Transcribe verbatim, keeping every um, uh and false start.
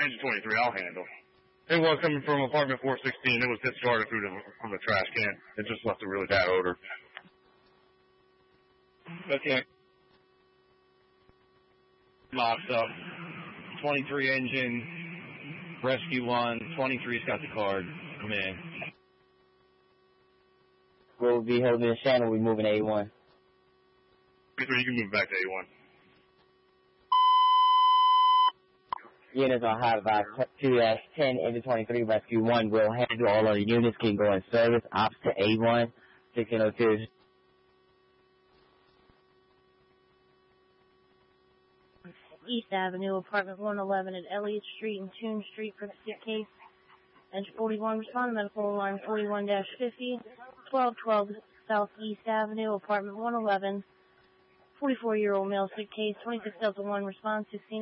engine twenty-three, I'll handle. It was coming from apartment four sixteen. It was discarded through the, from the trash can. It just left a really bad odor. Okay. Mocked up. twenty-three engine, rescue one. twenty-three's got the card. Come in. We'll be holding the channel. We're moving A one. twenty-three, you can move back to A one. Units on high vibe two dash ten into twenty-three, rescue one will handle all other units. Keep going service. Ops to A one, sixteen oh two. East Avenue, apartment one eleven at Elliott Street and Toon Street for the sick case. Engine forty-one, respond to medical alarm forty-one dash fifty, twelve twelve Southeast Avenue, apartment one eleven, forty-four-year-old male sick case, twenty-six Delta one, response sixteen.